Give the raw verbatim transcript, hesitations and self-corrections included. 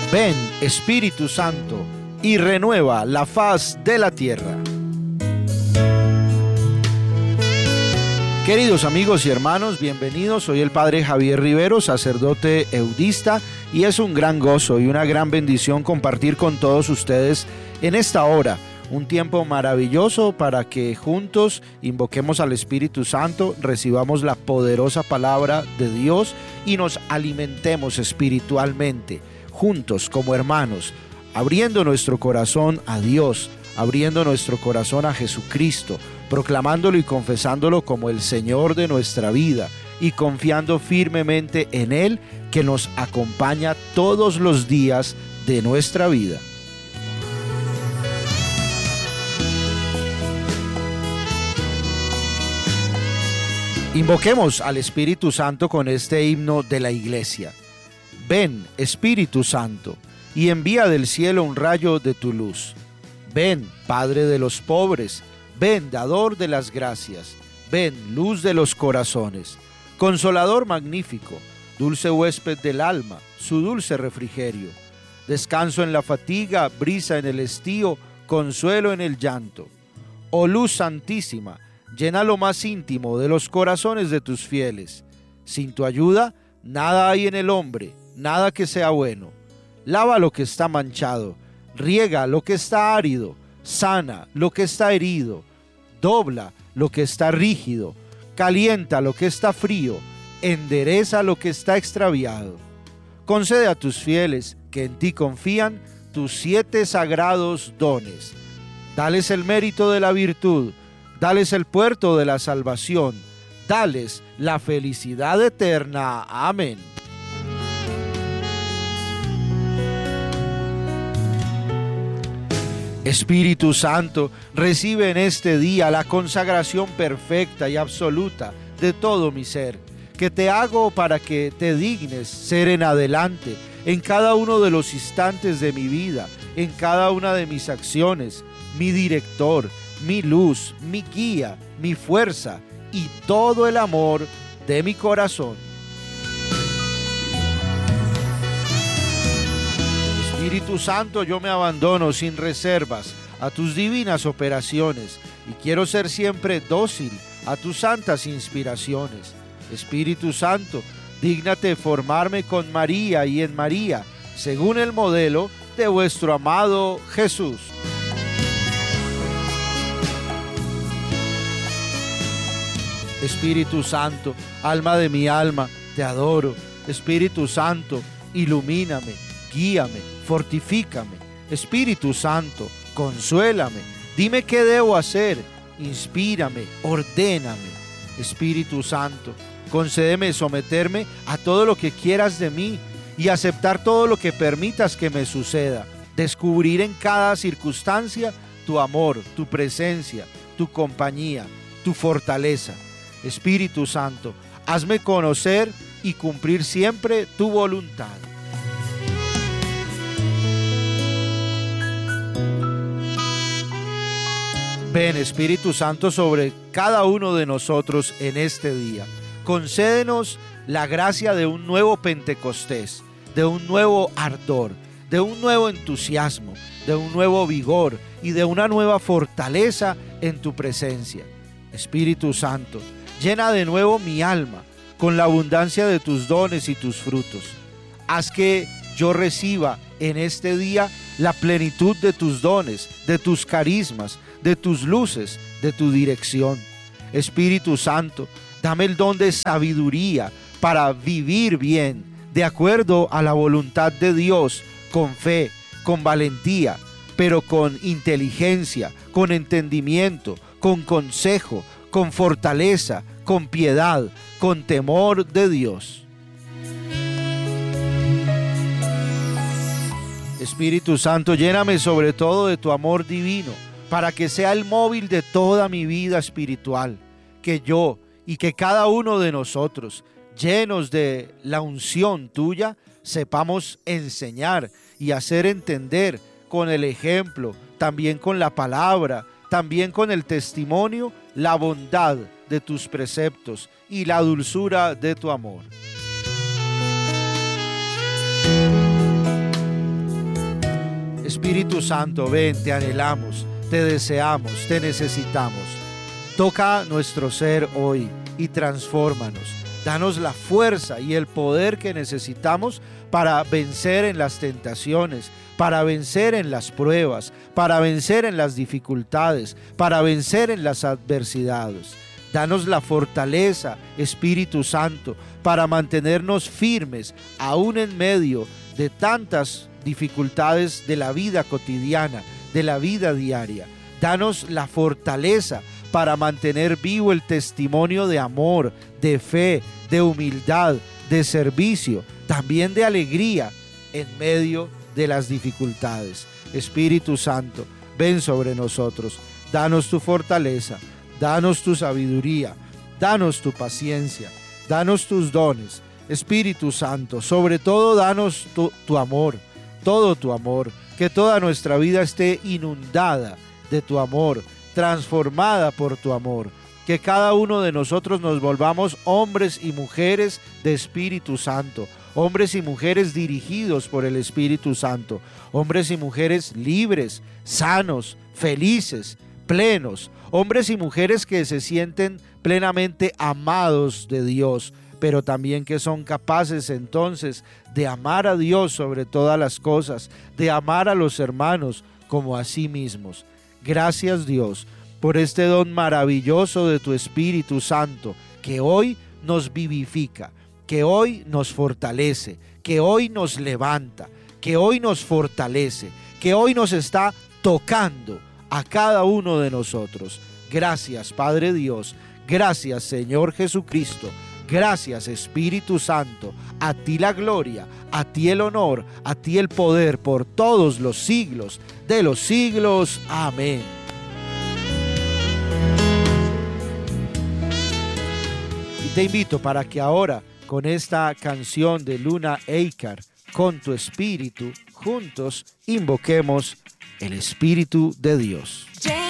Ven, Espíritu Santo, y renueva la faz de la tierra. Queridos amigos y hermanos, bienvenidos. Soy el Padre Javier Rivero, sacerdote eudista, y es un gran gozo y una gran bendición compartir con todos ustedes en esta hora un tiempo maravilloso para que juntos invoquemos al Espíritu Santo, recibamos la poderosa palabra de Dios y nos alimentemos espiritualmente, juntos como hermanos, abriendo nuestro corazón a Dios, abriendo nuestro corazón a Jesucristo, proclamándolo y confesándolo como el Señor de nuestra vida y confiando firmemente en Él, que nos acompaña todos los días de nuestra vida. Invoquemos al Espíritu Santo con este himno de la Iglesia. Ven, Espíritu Santo, y envía del cielo un rayo de tu luz. Ven, Padre de los pobres, ven, dador de las gracias, ven, luz de los corazones, consolador magnífico, dulce huésped del alma, su dulce refrigerio, descanso en la fatiga, brisa en el estío, consuelo en el llanto. Oh luz santísima, llena lo más íntimo de los corazones de tus fieles. Sin tu ayuda, nada hay en el hombre, nada que sea bueno. Lava lo que está manchado, riega lo que está árido, sana lo que está herido, dobla lo que está rígido, calienta lo que está frío, endereza lo que está extraviado. Concede a tus fieles que en ti confían tus siete sagrados dones. Dales el mérito de la virtud, dales el puerto de la salvación, dales la felicidad eterna. Amén. Espíritu Santo, recibe en este día la consagración perfecta y absoluta de todo mi ser, que te hago para que te dignes ser en adelante, en cada uno de los instantes de mi vida, en cada una de mis acciones, mi director, mi luz, mi guía, mi fuerza y todo el amor de mi corazón. Espíritu Santo, yo me abandono sin reservas a tus divinas operaciones y quiero ser siempre dócil a tus santas inspiraciones. Espíritu Santo, dígnate formarme con María y en María, según el modelo de vuestro amado Jesús. Espíritu Santo, alma de mi alma, te adoro. Espíritu Santo, ilumíname, guíame, fortifícame. Espíritu Santo, consuélame, dime qué debo hacer, inspírame, ordéname. Espíritu Santo, concédeme someterme a todo lo que quieras de mí y aceptar todo lo que permitas que me suceda. Descubrir en cada circunstancia tu amor, tu presencia, tu compañía, tu fortaleza. Espíritu Santo, hazme conocer y cumplir siempre tu voluntad. Ven, Espíritu Santo, sobre cada uno de nosotros en este día. Concédenos la gracia de un nuevo Pentecostés, de un nuevo ardor, de un nuevo entusiasmo, de un nuevo vigor y de una nueva fortaleza en tu presencia. Espíritu Santo, llena de nuevo mi alma con la abundancia de tus dones y tus frutos. Haz que yo reciba en este día la plenitud de tus dones, de tus carismas, de tus luces, de tu dirección. Espíritu Santo, dame el don de sabiduría para vivir bien, de acuerdo a la voluntad de Dios, con fe, con valentía, pero con inteligencia, con entendimiento, con consejo, con fortaleza, con piedad, con temor de Dios. Espíritu Santo, lléname sobre todo de tu amor divino, para que sea el móvil de toda mi vida espiritual, que yo y que cada uno de nosotros, llenos de la unción tuya, sepamos enseñar y hacer entender con el ejemplo, también con la palabra, también con el testimonio, la bondad de tus preceptos y la dulzura de tu amor. Espíritu Santo, ven, te anhelamos, te deseamos, te necesitamos. Toca nuestro ser hoy y transfórmanos. Danos la fuerza y el poder que necesitamos para vencer en las tentaciones, para vencer en las pruebas, para vencer en las dificultades, para vencer en las adversidades. Danos la fortaleza, Espíritu Santo, para mantenernos firmes aún en medio de tantas dificultades de la vida cotidiana, de la vida diaria. Danos la fortaleza para mantener vivo el testimonio de amor, de fe, de humildad, de servicio, también de alegría en medio de las dificultades. Espíritu Santo, ven sobre nosotros, danos tu fortaleza, danos tu sabiduría, danos tu paciencia, danos tus dones. Espíritu Santo, sobre todo danos tu, tu amor, todo tu amor, que toda nuestra vida esté inundada de tu amor, transformada por tu amor, que cada uno de nosotros nos volvamos hombres y mujeres de Espíritu Santo, hombres y mujeres dirigidos por el Espíritu Santo, hombres y mujeres libres, sanos, felices, plenos, hombres y mujeres que se sienten plenamente amados de Dios, pero también que son capaces entonces de amar a Dios sobre todas las cosas, de amar a los hermanos como a sí mismos. Gracias, Dios, por este don maravilloso de tu Espíritu Santo, que hoy nos vivifica, que hoy nos fortalece, que hoy nos levanta, que hoy nos fortalece, que hoy nos está tocando a cada uno de nosotros. Gracias, Padre Dios, gracias, Señor Jesucristo, gracias, Espíritu Santo, a ti la gloria, a ti el honor, a ti el poder por todos los siglos de los siglos. Amén. Y te invito para que ahora, con esta canción de Luna Eikar, con tu espíritu, juntos invoquemos el Espíritu de Dios.